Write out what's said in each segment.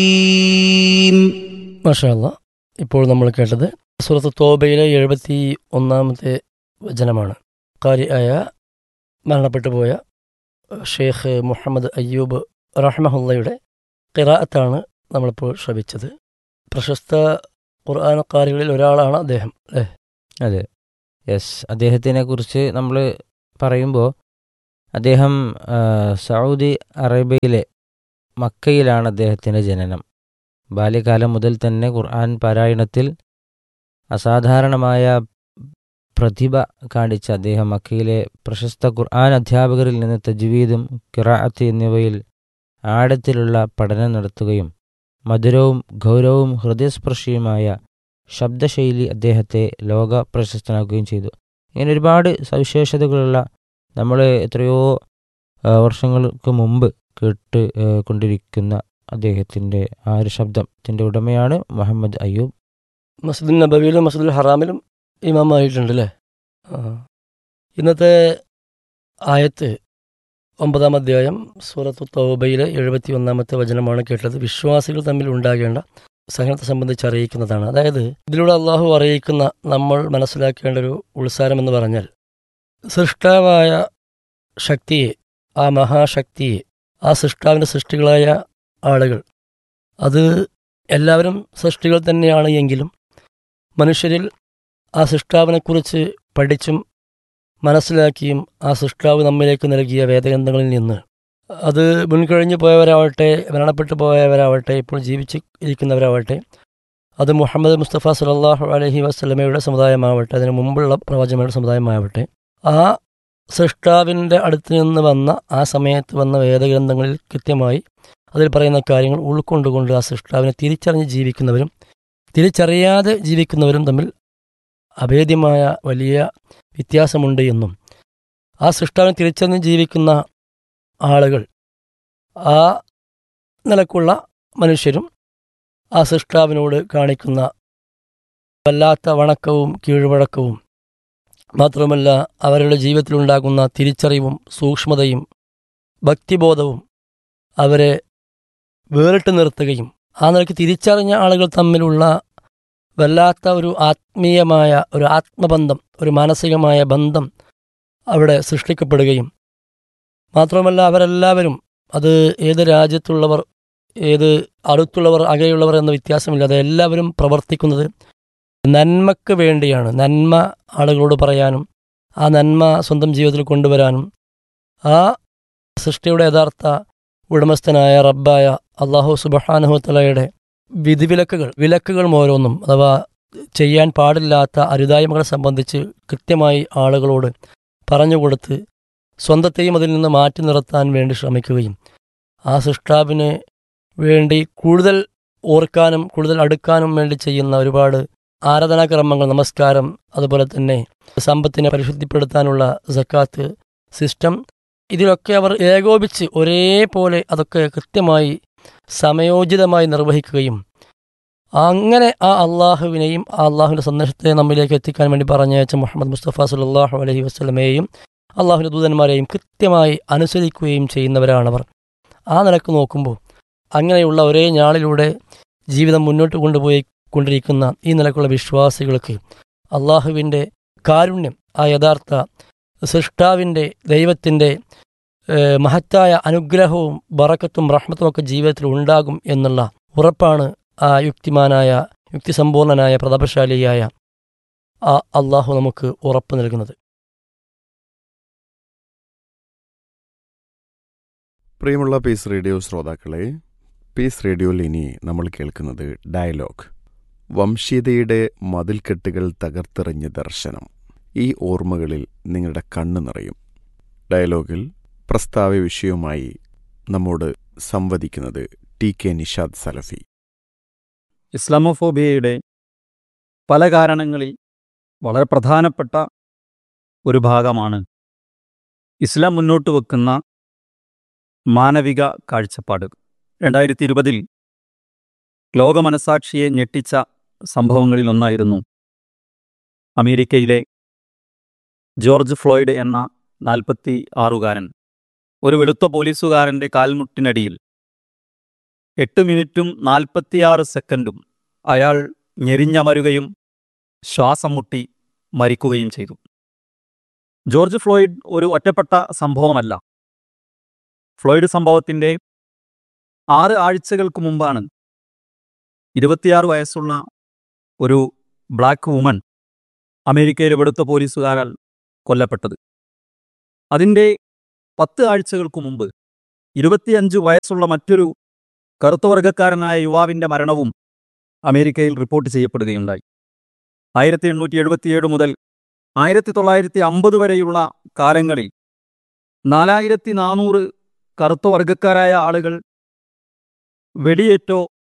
മാഷാ അല്ലാ. ഇപ്പോൾ നമ്മൾ കേട്ടത് സൂറത്ത് തോബയിലെ 71 വചനമാണ്. ഖാരിയായ മരണപ്പെട്ടു പോയ ഷെയ്ഖ് മുഹമ്മദ് അയ്യൂബ് റഹ്മഹുള്ളയുടെ ഖിറാഅത്താണ് നമ്മളിപ്പോൾ ശ്രവിച്ചത്. പ്രശസ്ത ഖുർആൻ ഖാരികളിൽ ഒരാളാണ് അദ്ദേഹം, അല്ലേ? അതെ, യെസ്. അദ്ദേഹത്തിനെ കുറിച്ച് നമ്മൾ പറയുമ്പോൾ അദ്ദേഹം സൗദി അറേബ്യയിലെ മക്കയിലാണ് അദ്ദേഹത്തിൻ്റെ ജനനം. ബാല്യകാലം മുതൽ തന്നെ ഖുർആൻ പാരായണത്തിൽ അസാധാരണമായ പ്രതിഭ കാണിച്ച അദ്ദേഹം മക്കയിലെ പ്രശസ്ത ഖുർആൻ അധ്യാപകരിൽ നിന്ന് തജ്വീദും ഖിറാഅത്ത് എന്നിവയിൽ ആഴത്തിലുള്ള പഠനം നടത്തുകയും മധുരവും ഗൗരവവും ഹൃദയസ്പർശിയുമായ ശബ്ദശൈലി അദ്ദേഹത്തെ ലോക പ്രശസ്തനാക്കുകയും ചെയ്തു. ഇങ്ങനെ ഒരുപാട് സവിശേഷതകളുള്ള നമ്മൾ എത്രയോ വർഷങ്ങൾക്ക് മുമ്പ് കേട്ട് കൊണ്ടിരിക്കുന്ന അദ്ദേഹത്തിൻ്റെ ആ ഒരു ശബ്ദത്തിൻ്റെ ഉടമയാണ് മുഹമ്മദ് അയ്യൂബ്. മസ്ജിദുൽ നബവിയിലും മസ്ജിദുൽ ഹറാമിലും ഇമാമായിട്ടുണ്ട്, അല്ലേ? ഇന്നത്തെ ആയത്ത് 9-ാം അധ്യായം സൂറത്തു തൗബയിലെ 71 വചനമാണ് കേട്ടത്. വിശ്വാസികൾ തമ്മിൽ ഉണ്ടാകേണ്ട സഹനത്തെ സംബന്ധിച്ച് അറിയിക്കുന്നതാണ്. അതായത് ഇതിലൂടെ അള്ളാഹു അറിയിക്കുന്ന നമ്മൾ മനസ്സിലാക്കേണ്ട ഒരു ഉത്സാരം എന്ന് പറഞ്ഞാൽ, സൃഷ്ടാവായ ശക്തിയെ, ആ മഹാശക്തിയെ, ആ സൃഷ്ടാവിൻ്റെ സൃഷ്ടികളായ ആളുകൾ, അത് എല്ലാവരും സൃഷ്ടികൾ തന്നെയാണ് എങ്കിലും മനുഷ്യരിൽ ആ സൃഷ്ടാവിനെക്കുറിച്ച് പഠിച്ചും മനസ്സിലാക്കിയും ആ സൃഷ്ടാവ് നമ്മിലേക്ക് നൽകിയ വേദഗ്രന്ഥങ്ങളിൽ നിന്ന് അത് മുൻകഴിഞ്ഞു പോയവരാവട്ടെ, മരണപ്പെട്ടു പോയവരാവട്ടെ, ഇപ്പോൾ ജീവിച്ച് ഇരിക്കുന്നവരാവട്ടെ, അത് മുഹമ്മദ് മുസ്തഫ സല്ലല്ലാഹു അലൈഹി വസല്ലമയുടെ സമുദായമാവട്ടെ, അതിന് മുമ്പുള്ള പ്രവാചകന്മാരുടെ സമുദായമാവട്ടെ, ആ സൃഷ്ടാവിൻ്റെ അടുത്ത് നിന്ന് വന്ന ആ സമയത്ത് വന്ന വേദഗ്രന്ഥങ്ങളിൽ കൃത്യമായി അതിൽ പറയുന്ന കാര്യങ്ങൾ ഉൾക്കൊണ്ടുകൊണ്ട് ആ സൃഷ്ടാവിനെ തിരിച്ചറിഞ്ഞ് ജീവിക്കുന്നവരും തിരിച്ചറിയാതെ ജീവിക്കുന്നവരും തമ്മിൽ അഭേദ്യമായ വലിയ വ്യത്യാസമുണ്ട് എന്നും, ആ സൃഷ്ടാവിനെ തിരിച്ചറിഞ്ഞ് ജീവിക്കുന്ന ആളുകൾ, ആ നിലക്കുള്ള മനുഷ്യരും ആ സൃഷ്ടാവിനോട് കാണിക്കുന്ന വല്ലാത്ത വണക്കവും കീഴ്വഴക്കവും മാത്രമല്ല അവരുടെ ജീവിതത്തിലുണ്ടാകുന്ന തിരിച്ചറിവും സൂക്ഷ്മതയും ഭക്തിബോധവും അവരെ വേറിട്ട് നിർത്തുകയും ആ നിലയ്ക്ക് തിരിച്ചറിഞ്ഞ ആളുകൾ തമ്മിലുള്ള വല്ലാത്ത ഒരു ആത്മീയമായ ഒരു ആത്മബന്ധം, ഒരു മാനസികമായ ബന്ധം അവിടെ സൃഷ്ടിക്കപ്പെടുകയും മാത്രമല്ല അവരെല്ലാവരും, അത് ഏത് രാജ്യത്തുള്ളവർ, ഏത് അടുത്തുള്ളവർ, അകലെയുള്ളവർ എന്ന വ്യത്യാസമില്ലാതെ എല്ലാവരും പ്രവർത്തിക്കുന്നത് നന്മയ്ക്ക് വേണ്ടിയാണ്. നന്മ ആളുകളോട് പറയാനും ആ നന്മ സ്വന്തം ജീവിതത്തിൽ കൊണ്ടുവരാനും ആ സൃഷ്ടിയുടെ യഥാർത്ഥ ഉടമസ്ഥനായ റബ്ബായ അല്ലാഹു സുബ്ഹാനഹു വതആലയുടെ വിലക്കുകൾ ഓരോന്നും, അഥവാ ചെയ്യാൻ പാടില്ലാത്ത അരുതായ്മകളെ സംബന്ധിച്ച് കൃത്യമായി ആളുകളോട് പറഞ്ഞുകൊടുത്ത് സ്വന്തത്തെയും അതിൽ നിന്ന് മാറ്റി നിർത്താൻ വേണ്ടി ശ്രമിക്കുകയും ആ സൃഷ്ടാവിന് വേണ്ടി കൂടുതൽ ഓർക്കാനും കൂടുതൽ അടുക്കാനും വേണ്ടി ചെയ്യുന്ന ഒരുപാട് ആരാധനാക്രമങ്ങൾ, നമസ്കാരം, അതുപോലെ തന്നെ സമ്പത്തിനെ പരിശുദ്ധിപ്പെടുത്താനുള്ള സക്കാത്ത് സിസ്റ്റം, ഇതിലൊക്കെ അവർ ഏകോപിച്ച് ഒരേപോലെ അതൊക്കെ കൃത്യമായി സമയോചിതമായി നിർവഹിക്കുകയും അങ്ങനെ ആ അള്ളാഹുവിനെയും ആ അള്ളാഹുവിൻ്റെ സന്ദേശത്തെ നമ്മിലേക്ക് എത്തിക്കാൻ വേണ്ടി പറഞ്ഞയച്ച മുഹമ്മദ് മുസ്തഫ സല്ലല്ലാഹു അലൈഹി വസല്ലമയെയും അള്ളാഹുവിൻ്റെ ദൂതന്മാരെയും കൃത്യമായി അനുസരിക്കുകയും ചെയ്യുന്നവരാണവർ. ആ നിലക്ക് നോക്കുമ്പോൾ അങ്ങനെയുള്ള ഒരേ ഞാളിലൂടെ ജീവിതം മുന്നോട്ട് കൊണ്ടുപോയിക്കൊണ്ടിരിക്കുന്ന ഈ നിലക്കുള്ള വിശ്വാസികൾക്ക് അള്ളാഹുവിൻ്റെ കാരുണ്യം, ആ യഥാർത്ഥ സൃഷ്ടാവിൻ്റെ ദൈവത്തിൻ്റെ മഹത്തായ അനുഗ്രഹവും ബറക്കത്തും റഹ്മത്തും ഒക്കെ ജീവിതത്തിൽ ഉണ്ടാകും എന്നുള്ള ഉറപ്പാണ് ആ യുക്തിസമ്പൂർണനായ പ്രതാപശാലിയായ ആ അള്ളാഹു നമുക്ക് ഉറപ്പ് നൽകുന്നത്. പ്രിയമുള്ള പീസ് റേഡിയോ ശ്രോതാക്കളെ, പീസ് റേഡിയോയിൽ ഇനി നമ്മൾ കേൾക്കുന്നത് ഡയലോഗ്. വംശീയതയുടെ മതിൽക്കെട്ടുകൾ തകർത്തെറിഞ്ഞ ദർശനം. ഈ ഓർമ്മകളിൽ നിങ്ങളുടെ കണ്ണ് നിറയും. ഡയലോഗിൽ പ്രസ്താവ്യ വിഷയവുമായി നമ്മോട് സംവദിക്കുന്നത് ടി.കെ. നിഷാദ് സലഫി. ഇസ്ലാമോഫോബിയയുടെ പല കാരണങ്ങളിൽ വളരെ പ്രധാനപ്പെട്ട ഒരു ഭാഗമാണ് ഇസ്ലാം മുന്നോട്ട് വെക്കുന്ന മാനവിക കാഴ്ചപ്പാട്. 2020 ലോക മനസാക്ഷിയെ ഞെട്ടിച്ച സംഭവങ്ങളിലൊന്നായിരുന്നു അമേരിക്കയിലെ ജോർജ് ഫ്ലോയ്ഡ് എന്ന 46-കാരൻ ഒരു വെളുത്ത പോലീസുകാരൻ്റെ കാൽമുട്ടിനടിയിൽ 8 മിനിറ്റും 46 സെക്കൻഡും അയാൾ ഞെരിഞ്ഞമരുകയും ശ്വാസം മുട്ടി മരിക്കുകയും ചെയ്തു. ജോർജ് ഫ്ലോയിഡ് ഒരു ഒറ്റപ്പെട്ട സംഭവമല്ല. ഫ്ലോയിഡ് സംഭവത്തിൻ്റെ 6 ആഴ്ചകൾക്ക് മുമ്പാണ് 26 വയസ്സുള്ള ഒരു ബ്ലാക്ക് വുമൺ അമേരിക്കയിലെ വെളുത്ത പോലീസുകാരാൽ കൊല്ലപ്പെട്ടത്. അതിൻ്റെ 10 ആഴ്ചകൾക്ക് മുമ്പ് 25 വയസ്സുള്ള മറ്റൊരു കറുത്തവർഗക്കാരനായ യുവാവിൻ്റെ മരണവും അമേരിക്കയിൽ റിപ്പോർട്ട് ചെയ്യപ്പെടുകയുണ്ടായി. 1877 മുതൽ 1950 വരെയുള്ള കാലങ്ങളിൽ 4400 കറുത്തവർഗക്കാരായ ആളുകൾ വെടിയേറ്റോ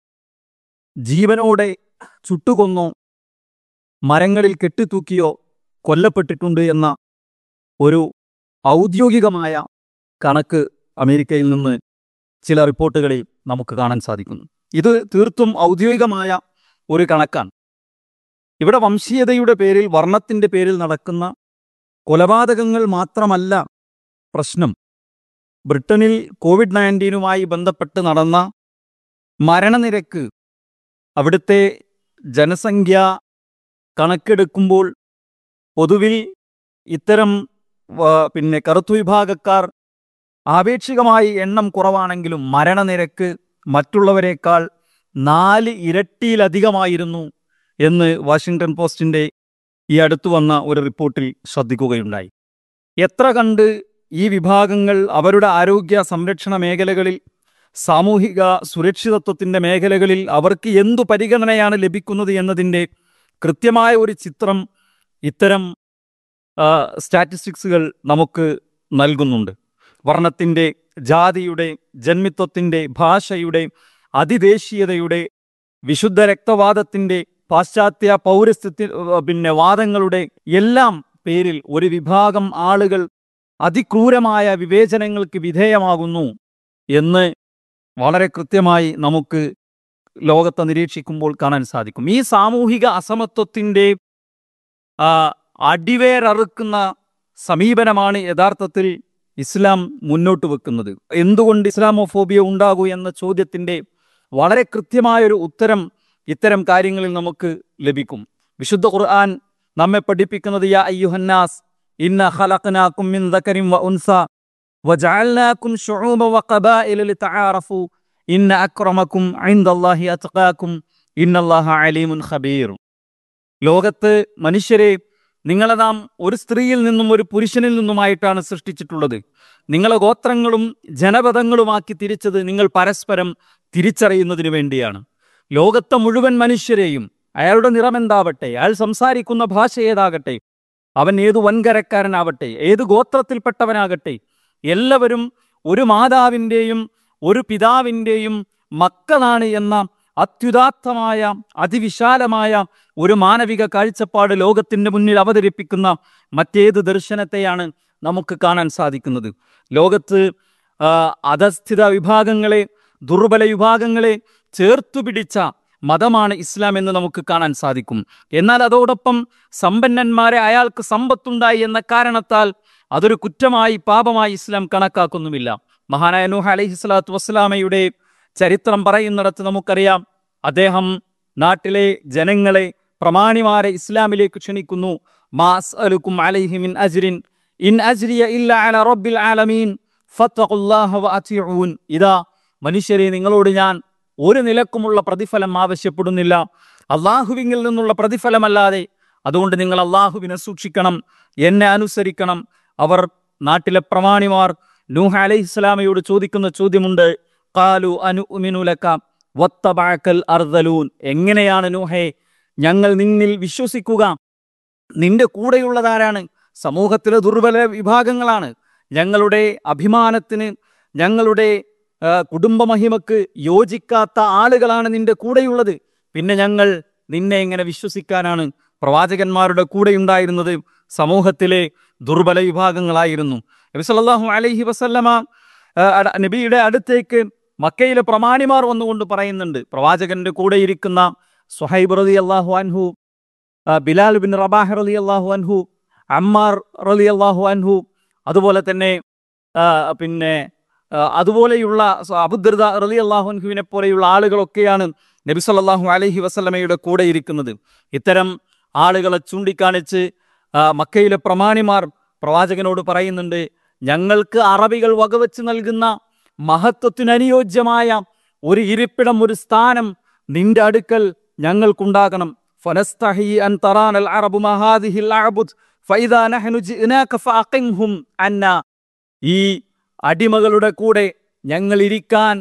ജീവനോടെ ചുട്ടുകൊന്നോ മരങ്ങളിൽ കെട്ടിത്തൂക്കിയോ കൊല്ലപ്പെട്ടിട്ടുണ്ട് എന്ന ഒരു ഔദ്യോഗികമായ കണക്ക് അമേരിക്കയിൽ നിന്ന് ചില റിപ്പോർട്ടുകളിൽ നമുക്ക് കാണാൻ സാധിക്കുന്നു. ഇത് തീർത്തും ഔദ്യോഗികമായ ഒരു കണക്കാണ്. ഇവിടെ വംശീയതയുടെ പേരിൽ, വർണ്ണത്തിൻ്റെ പേരിൽ നടക്കുന്ന കൊലപാതകങ്ങൾ മാത്രമല്ല പ്രശ്നം. ബ്രിട്ടനിൽ COVID-19 ബന്ധപ്പെട്ട് നടന്ന മരണനിരക്ക് അവിടുത്തെ ജനസംഖ്യ കണക്കെടുക്കുമ്പോൾ പൊതുവിൽ ഇത്തരം കറുത്തു വിഭാഗക്കാർ ആപേക്ഷികമായി എണ്ണം കുറവാണെങ്കിലും മരണനിരക്ക് മറ്റുള്ളവരെക്കാൾ 4 ഇരട്ടിയിലധികമായിരുന്നു എന്ന് വാഷിംഗ്ടൺ പോസ്റ്റിൻ്റെ ഈ അടുത്തു വന്ന ഒരു റിപ്പോർട്ടിൽ ശ്രദ്ധിക്കുകയുണ്ടായി. എത്ര കണ്ട് ഈ വിഭാഗങ്ങൾ അവരുടെ ആരോഗ്യ സംരക്ഷണ മേഖലകളിൽ, സാമൂഹിക സുരക്ഷിതത്വത്തിൻ്റെ മേഖലകളിൽ അവർക്ക് എന്തു പരിഗണനയാണ് ലഭിക്കുന്നത് എന്നതിൻ്റെ കൃത്യമായ ഒരു ചിത്രം ഇത്തരം സ്റ്റാറ്റിസ്റ്റിക്സുകൾ നമുക്ക് നൽകുന്നുണ്ട്. വർണ്ണത്തിൻ്റെ, ജാതിയുടെ, ജന്മിത്വത്തിൻ്റെ, ഭാഷയുടെ, അതിദേശീയതയുടെ, വിശുദ്ധ രക്തവാദത്തിൻ്റെ, പാശ്ചാത്യ പൗരസ്ത്യ വാദങ്ങളുടെ എല്ലാം പേരിൽ ഒരു വിഭാഗം ആളുകൾ അതിക്രൂരമായ വിവേചനങ്ങൾക്ക് വിധേയമാകുന്നു എന്ന് വളരെ കൃത്യമായി നമുക്ക് ലോകത്തെ നിരീക്ഷിക്കുമ്പോൾ കാണാൻ സാധിക്കും. ഈ സാമൂഹിക അസമത്വത്തിൻ്റെ അടിവേരറുക്കുന്ന സമീപനമാണ് യഥാർത്ഥത്തിൽ ഇസ്ലാം മുന്നോട്ട് വെക്കുന്നത്. എന്തുകൊണ്ട് ഇസ്ലാമോഫോബിയ ഉണ്ടാകൂ എന്ന ചോദ്യത്തിൻ്റെ വളരെ കൃത്യമായൊരു ഉത്തരം ഇത്തരം കാര്യങ്ങളിൽ നമുക്ക് ലഭിക്കും. വിശുദ്ധ ഖുർആൻ നമ്മെ പഠിപ്പിക്കുന്നത് യാ അയ്യുഹന്നാസ് ഇന്ന ഖലഖനാകും മിൻ ദക്കരിൻ വ ഉൻസ വജഅൽനാകും ശുഊബ വ ഖബായില ലിതആറഫു ഇന്ന അക്രമകും ഇൻദല്ലാഹി അത്ഖാകും ഇന്നല്ലാഹ അലീമുൻ ഖബീർ. ലോകത്ത് മനുഷ്യരെ നിങ്ങളെ നാം ഒരു സ്ത്രീയിൽ നിന്നും ഒരു പുരുഷനിൽ നിന്നുമായിട്ടാണ് സൃഷ്ടിച്ചിട്ടുള്ളത്. നിങ്ങളെ ഗോത്രങ്ങളും ജനപദങ്ങളുമാക്കി തിരിച്ചത് നിങ്ങൾ പരസ്പരം തിരിച്ചറിയുന്നതിന് വേണ്ടിയാണ്. ലോകത്തെ മുഴുവൻ മനുഷ്യരെയും, അയാളുടെ നിറമെന്താവട്ടെ, അയാൾ സംസാരിക്കുന്ന ഭാഷ ഏതാകട്ടെ, അവൻ ഏതു വൻകരക്കാരനാവട്ടെ, ഏത് ഗോത്രത്തിൽപ്പെട്ടവനാകട്ടെ, എല്ലാവരും ഒരു മാതാവിൻ്റെയും ഒരു പിതാവിൻ്റെയും മക്കളാണ് എന്ന അത്യുദാത്തമായ അതിവിശാലമായ ഒരു മാനവിക കാഴ്ചപ്പാട് ലോകത്തിൻ്റെ മുന്നിൽ അവതരിപ്പിക്കുന്ന മറ്റേത് ദർശനത്തെയാണ് നമുക്ക് കാണാൻ സാധിക്കുന്നത്? ലോകത്ത് അധസ്ഥിത വിഭാഗങ്ങളെ, ദുർബല വിഭാഗങ്ങളെ ചേർത്തുപിടിച്ച മതമാണ് ഇസ്ലാം എന്ന് നമുക്ക് കാണാൻ സാധിക്കും. എന്നാൽ അതോടൊപ്പം സമ്പന്നന്മാരെ, അയാൾക്ക് സമ്പത്തുണ്ടായി എന്ന കാരണത്താൽ അതൊരു കുറ്റമായി, പാപമായി ഇസ്ലാം കണക്കാക്കുന്നുമില്ല. മഹാനായ നൂഹ് അലൈഹിസ്സലാത്തു വസ്സലാമയുടെ ചരിത്രം പറയുന്നിടത്ത് നമുക്കറിയാം, അദ്ദേഹം നാട്ടിലെ ജനങ്ങളെ, പ്രമാണിമാരെ ഇസ്ലാമിലേക്ക് ക്ഷണിക്കുന്നു. മാ അസ്അലുക്കും അലൈഹി മിൻ അജ്രിൻ ഇൻ അജ്രിയ ഇല്ലാ അലാ റബ്ബിൽ ആലമീൻ ഫത്തഖുല്ലാഹ വഅതിഊൻ. ഇതാ മനുഷ്യരെ, നിങ്ങളോട് ഞാൻ ഒരു നിലക്കുമുള്ള പ്രതിഫലം ആവശ്യപ്പെടുന്നില്ല, അള്ളാഹുവിങ്കിൽ നിന്നുള്ള പ്രതിഫലമല്ലാതെ. അതുകൊണ്ട് നിങ്ങൾ അള്ളാഹുവിനെ സൂക്ഷിക്കണം, എന്നെ അനുസരിക്കണം. അവർ, നാട്ടിലെ പ്രമാണിമാർ നൂഹ് അലൈഹിസ്സലാമയോട് ചോദിക്കുന്ന ചോദ്യമുണ്ട്. ഖാലു അനുഅ്മിനു ലക വത്തബഅകൽ അർദലൂൻ. എങ്ങനെയാണ് നൂഹേ ഞങ്ങൾ നിന്നിൽ വിശ്വസിക്കുക? നിന്റെ കൂടെയുള്ളതാരാണ്? സമൂഹത്തിലെ ദുർബല വിഭാഗങ്ങളാണ്. ഞങ്ങളുടെ അഭിമാനത്തിന്, ഞങ്ങളുടെ കുടുംബമഹിമക്ക് യോജിക്കാത്ത ആളുകളാണ് നിന്റെ കൂടെയുള്ളത്. പിന്നെ ഞങ്ങൾ നിന്നെ എങ്ങനെ വിശ്വസിക്കാനാണ്? പ്രവാചകന്മാരുടെ കൂടെ ഉണ്ടായിരുന്നത് സമൂഹത്തിലെ ദുർബല വിഭാഗങ്ങളായിരുന്നു. നബി സല്ലല്ലാഹു അലൈഹി വസല്ലമ നബിയുടെ അടുത്തേക്ക് മക്കയിലെ പ്രമാണിമാർ വന്നുകൊണ്ട് പറയുന്നുണ്ട്, പ്രവാചകന്റെ കൂടെ ഇരിക്കുന്ന സുഹൈബ് റളിയല്ലാഹു അൻഹു, ബിലാൽ ബിൻ റബാഹ് റളിയല്ലാഹു അൻഹു, അമ്മാർ റളിയല്ലാഹു അൻഹു, അതുപോലെ തന്നെ അതുപോലെയുള്ള അബൂദർദ റളിയല്ലാഹു അൻഹുവിനെ പോലെയുള്ള ആളുകളൊക്കെയാണ് നബി സല്ലല്ലാഹു അലൈഹി വസല്ലമയുടെ കൂടെ ഇരിക്കുന്നത്. ഇത്തരം ആളുകളെ ചൂണ്ടിക്കാണിച്ച് മക്കയിലെ പ്രമാണിമാർ പ്രവാചകനോട് പറയുന്നുണ്ട്, ഞങ്ങൾക്ക് അറബികൾ വകവെച്ച് നൽകുന്ന മഹത്വത്തിനനുയോജ്യമായ ഒരു ഇരിപ്പിടം, ഒരു സ്ഥാനം നിന്റെ അടുക്കൽ ഞങ്ങൾക്കുണ്ടാകണം. ഫനസ്തഹി അൻ തറാനൽ അറബു മഹാദിഹിൽ അഅബുദ് ഫൈദാ നഹ്നു ജിനാക ഫഅഖിംഹും അന്ന. ഈ അടിമകളുടെ കൂടെ ഞങ്ങൾ ഇരിക്കാൻ